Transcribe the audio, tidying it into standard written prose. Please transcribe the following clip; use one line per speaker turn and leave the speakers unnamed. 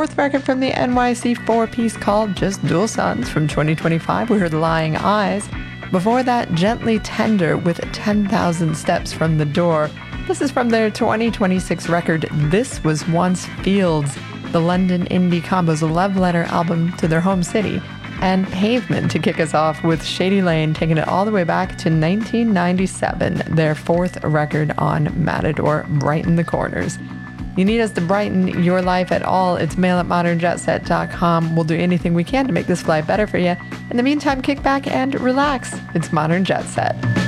fourth record from the NYC four-piece called Just Dual Sons from 2025. We heard Lying Eyes. Before that, Gently Tender with 10,000 Steps from the Door. This is from their 2026 record, This Was Once Fields, the London indie combo's love letter album to their home city. And Pavement to kick us off with Shady Lane, taking it all the way back to 1997, their fourth record on Matador, Brighten the Corners. You need us to brighten your life at all, it's mail@modernjetset.com. We'll do anything we can to make this flight better for you. In the meantime, kick back and relax. It's Modern Jet Set.